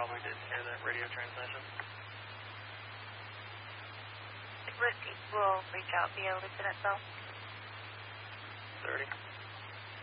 probably didn't hear that radio transmission. Whiskey will reach out via Lieutenant Bell. 30.